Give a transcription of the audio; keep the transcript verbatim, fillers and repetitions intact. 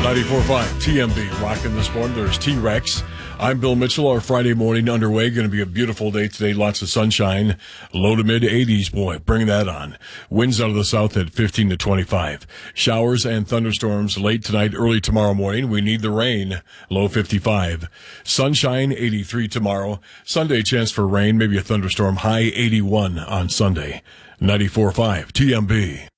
ninety-four point five T M B rocking this morning. There's T-Rex. I'm Bill Mitchell. Our Friday morning underway. Going to be a beautiful day today. Lots of sunshine. Low to mid eighties. Boy, bring that on. Winds out of the south at fifteen to twenty-five. Showers and thunderstorms late tonight, early tomorrow morning. We need the rain. Low fifty-five. Sunshine eighty-three tomorrow. Sunday chance for rain. Maybe a thunderstorm. High eighty-one on Sunday. ninety-four point five T M B.